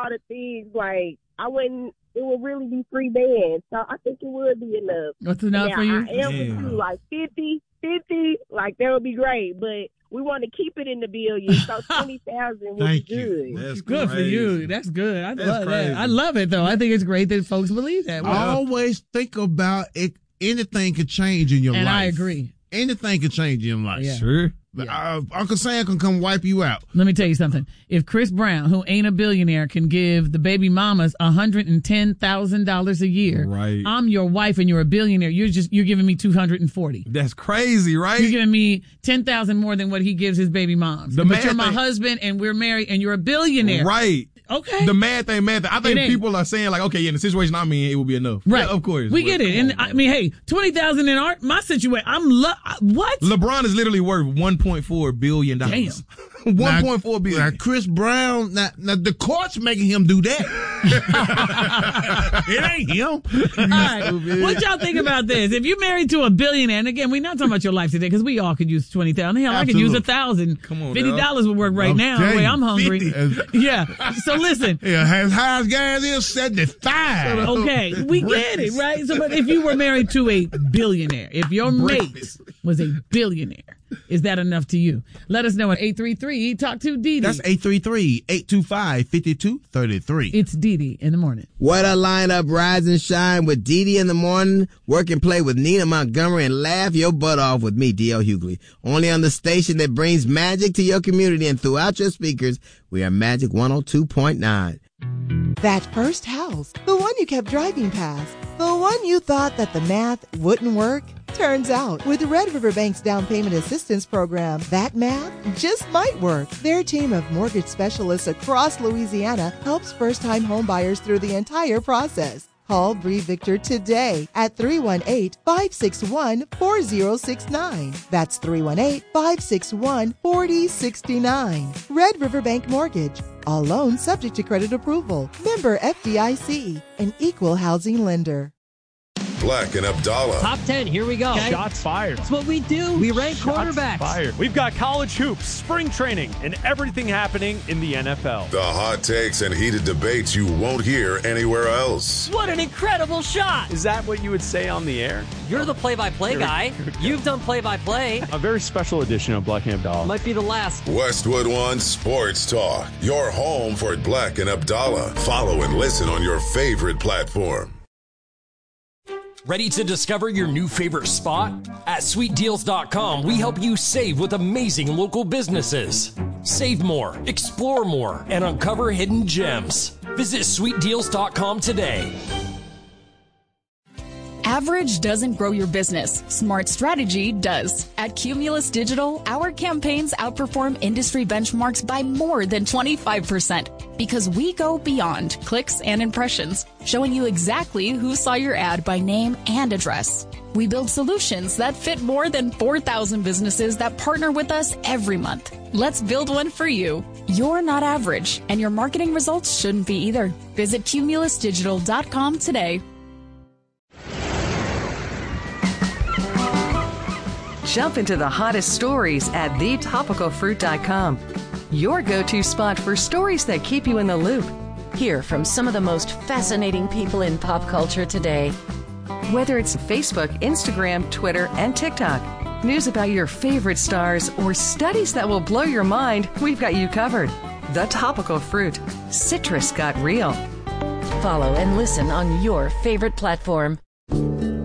all the things, like, it would really be free bands. So I think it would be enough. What's enough for you? I am with you, like 50, like that would be great. But we want to keep it in the billions, so 20,000 would be good. That's good for you. That's good. I love that. I love it, though. I think it's great that folks believe that. I always think about it. Anything could change in your life. And I agree. Anything could change in your life. Yeah. Sure. Uncle Sam can come wipe you out. Let me tell you something. If Chris Brown, who ain't a billionaire, can give the baby mamas $110,000 a year, right? I'm your wife and you're a billionaire. You're giving me $240. That's crazy, right? You're giving me $10,000 more than what he gives his baby moms. But you're my husband and we're married and you're a billionaire, right? Okay. The mad thing. I think people are saying like, okay, in the situation I'm in, it will be enough. Right. Yeah, of course. We get it. And I mean, hey, $20,000 in my situation, what? LeBron is literally worth $1.4 billion. Damn. $1.4 billion. Now, Chris Brown, now the court's making him do that. It ain't him. All right. What y'all think about this? If you're married to a billionaire, and again, we're not talking about your life today because we all could use $20,000. Hell, I could use $1,000. Come on, $50 would work right now. The way I'm hungry. Yeah. So listen. Yeah, as high as gas is 75. Okay, we get it, right? So, but if you were married to a billionaire, if your mate was a billionaire, is that enough to you? Let us know at 833 Talk to Dee Dee. That's 833-825-5233. It's Dee Dee in the morning. What a lineup! Rise and shine with Dee Dee in the morning. Work and play with Nina Montgomery and laugh your butt off with me, D.L. Hughley. Only on the station that brings magic to your community and throughout your speakers. We are Magic 102.9. That first house, the one you kept driving past, the one you thought that the math wouldn't work. Turns out, with Red River Bank's down payment assistance program, that math just might work. Their team of mortgage specialists across Louisiana helps first-time homebuyers through the entire process. Call Bree Victor today at 318-561-4069. That's 318-561-4069. Red River Bank Mortgage. All loans subject to credit approval. Member FDIC, an equal housing lender. Black and Abdallah. Top 10, here we go. Okay. Shots fired. That's what we do. We rank quarterbacks. Fired. We've got college hoops, spring training, and everything happening in the NFL. The hot takes and heated debates you won't hear anywhere else. What an incredible shot. Is that what you would say on the air? You're the play-by-play guy. You've done play-by-play. A very special edition of Black and Abdallah. Might be the last. Westwood One Sports Talk. Your home for Black and Abdallah. Follow and listen on your favorite platform. Ready to discover your new favorite spot? At SweetDeals.com, we help you save with amazing local businesses. Save more, explore more, and uncover hidden gems. Visit SweetDeals.com today. Average doesn't grow your business. Smart strategy does. At Cumulus Digital, our campaigns outperform industry benchmarks by more than 25% because we go beyond clicks and impressions, showing you exactly who saw your ad by name and address. We build solutions that fit more than 4,000 businesses that partner with us every month. Let's build one for you. You're not average, and your marketing results shouldn't be either. Visit cumulusdigital.com today. Jump into the hottest stories at thetopicalfruit.com. Your go-to spot for stories that keep you in the loop. Hear from some of the most fascinating people in pop culture today. Whether it's Facebook, Instagram, Twitter, and TikTok, news about your favorite stars, or studies that will blow your mind, we've got you covered. The Topical Fruit. Citrus got real. Follow and listen on your favorite platform.